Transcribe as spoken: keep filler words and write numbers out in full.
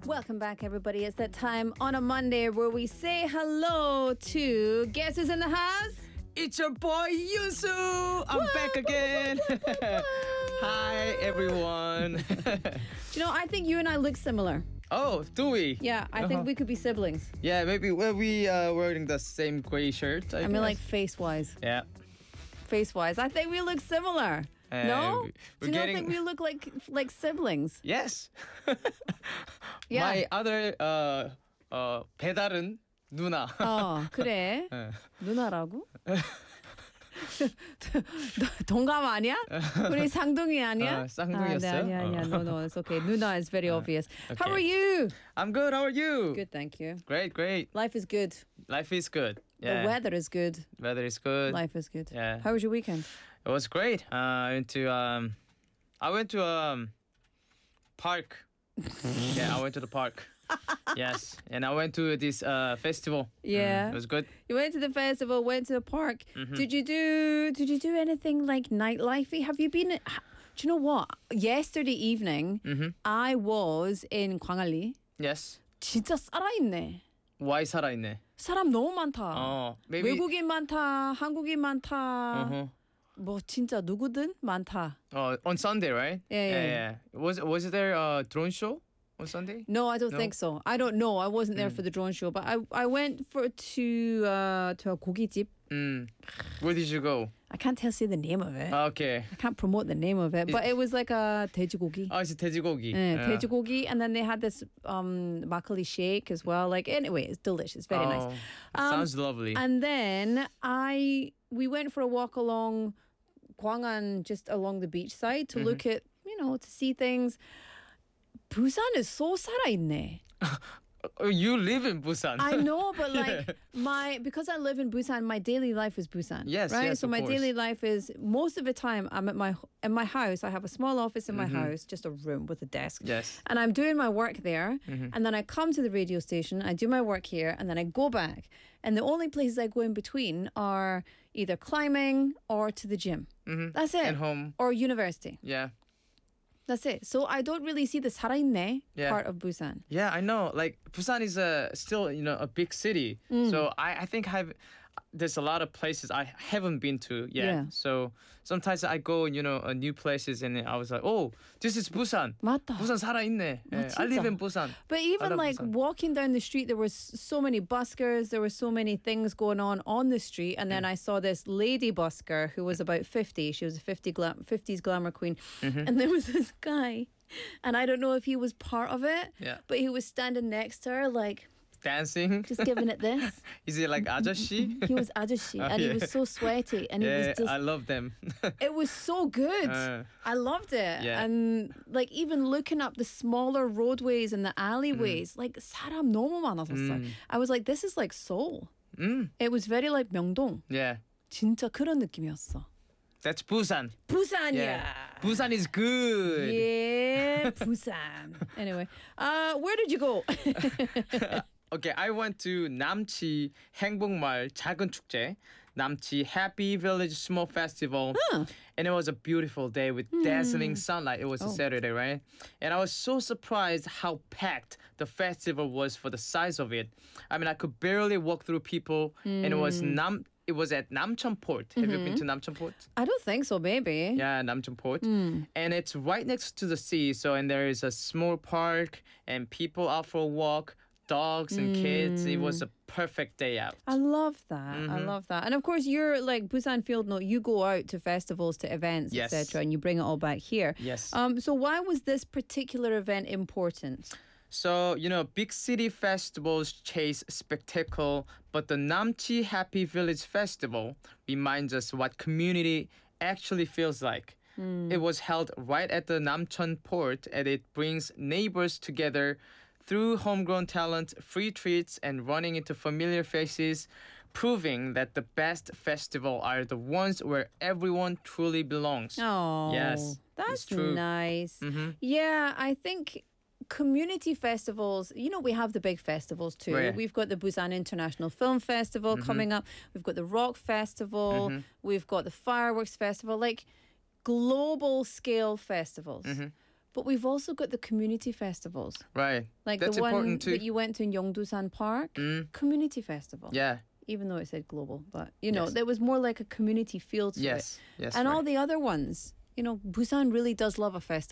Welcome back, everybody. It's that time on a Monday where we say hello to guess who's in the house? It's your boy Yusu. I'm back again. Hi everyone. Do you know, I think you and I look similar. Oh, do we? Yeah, I think Uh-huh. we could be siblings. Yeah, maybe well, we uh wearing the same gray shirt. I, I mean, guess. like face-wise. yeah. Face-wise. I think we look similar. Uh, no? we- Do we're you not getting- think we look like like siblings? Yes. Yeah. My other uh uh 배다른 누나. 어, 그래. 어. 누나라고? 동감 아니야? 우리 쌍둥이 아니야? 어, 쌍둥이였어요? 아, 네, 아니야, 아니야. 어. No, no, it's okay. 누나 is very obvious. How okay. are you? I'm good. How are you? Good, thank you. Great, great. Life is good. Life is good. Yeah. The weather is good. Weather is good. Life is good. Yeah. How was your weekend? It was great. Uh, I went to um, I went to um, park. yeah, I went to the park. yes, and I went to this uh festival. Yeah. Mm, it was good. You went to the festival, went to the park. Mhm. Did you do Did you do anything like nightlifey? Have you been? Do you know what? Yesterday evening, Mhm. I was in 광안리. Yes. 진짜 살아있네. Why 살아있네? 사람 너무 많다. Oh, maybe. 외국인 많다, 한국인 많다. Uh-huh. 뭐 진짜 누구든 많다. Oh, on Sunday, right? Yeah, yeah, yeah. yeah. Was was there a drone show on Sunday? No, I don't No? think so. I don't know. I wasn't there Mm. for the drone show, but I I went for to uh to a 고깃집. Mm. Where did you go? I can't tell you the name of it. Okay. I can't promote the name of it, Is- but it was like a 돼지고기. Oh, it's 돼지고기. 네, Yeah. 돼지고기, and then they had this um makgeolli shake as well. Like anyway, it's delicious, very oh, nice. it Um, sounds lovely. And then I we went for a walk along Gwangan, just along the beach side to look at, you know, to see things. 부산 is so 살아있네. Oh, you live in Busan. I know, but like my because I live in Busan, my daily life is Busan. Yes, right. yes, so of my course. daily life is most of the time I'm at my in my house. I have a small office in my house, just a room with a desk. Yes. And I'm doing my work there, and then I come to the radio station. I do my work here, and then I go back. And the only places I go in between are either climbing or to the gym. Mhm. That's it. And home. Or university. Yeah. That's it. So I don't really see the 살아있네 Yeah. part of Busan. Yeah, I know. Like Busan is a still you know a big city, Mm. so I I think I've there's a lot of places I haven't been to yet. Yeah. So sometimes I go you know uh, new places and I was like, oh, this is Busan. 맞다. 부산 살아있네. 아, Yeah, I live 진짜. in Busan. But even love like Busan. walking down the street, there was so many buskers, there were so many things going on on the street. And Mm. then I saw this lady busker who was about fifty. She was a fifty glam- fifties glamour queen. Mm-hmm. And there was this guy. And I don't know if he was part of it, Yeah. but he was standing next to her, like Dancing. just giving it this. Is it like 아저씨? He was ajashi, Oh, and he yeah. was so sweaty, and he yeah, was just. I love them. It was so good. Uh, I loved it. Yeah. And like even looking up the smaller roadways and the alleyways, like 사람 너무 많았었어. Mm. I was like, this is like Seoul. mm, It was very like 명동. yeah, 진짜 그런 느낌이었어. that's Busan. 부산이야. Yeah, Busan is good. Yeah, 부산. Anyway, uh, where did you go? Okay, I went to 남치 행복마을 작은 축제, 남치 Happy Village Small Festival, Huh. and it was a beautiful day with dazzling sunlight. It was a Oh. Saturday, right? And I was so surprised how packed the festival was for the size of it. I mean, I could barely walk through people, and it was Nam. It was at Namcheon Port. Have you been to Namcheon Port? I don't think so, baby. Yeah, Namcheon Port. And it's right next to the sea. So, and there is a small park and people out for a walk, dogs and kids. It was a perfect day out. I love that. I Mhm. love that. And of course, you're like Busan Field Note. You go out to festivals, to events, Yes. et cetera, and you bring it all back here. Yes. Um. So why was this particular event important? So, you know, big city festivals chase spectacle, but the Namchi Happy Village Festival reminds us what community actually feels like. It was held right at the Namcheon port, and it brings neighbors together through homegrown talent, free treats, and running into familiar faces, proving that the best festival are the ones where everyone truly belongs. Oh, Yes, that's it's true. nice. Mhm. Yeah, I think community festivals, you know, we have the big festivals too. Right. We've got the Busan International Film Festival coming up. We've got the Rock Festival. Mhm. We've got the Fireworks Festival, like global scale festivals. Mhm. But we've also got the community festivals. Right. Like That's the one important too. that you went to in Yeongdusan Park. Mm. Community festival. Yeah. Even though it said global. But, you know, Yes. there was more like a community feel to it. Yes. Yes. And right. all the other ones. You know, Busan really does love a festival.